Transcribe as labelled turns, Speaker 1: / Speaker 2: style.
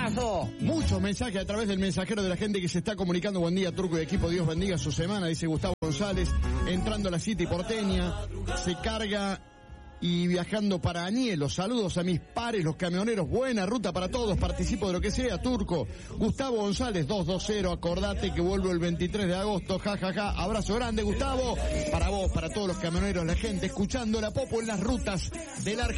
Speaker 1: Abrazo.
Speaker 2: Muchos mensajes a través del mensajero de la gente que se está comunicando. Buen día, Turco y equipo, Dios bendiga su semana, dice Gustavo González, entrando a la City porteña, se carga y viajando para Añelo. Saludos a mis pares, los camioneros, buena ruta para todos, participo de lo que sea, Turco. Gustavo González, 220, acordate que vuelvo el 23 de agosto, jajaja, abrazo grande, Gustavo, para vos, para todos los camioneros, la gente escuchando la Popo en las rutas del Argentina.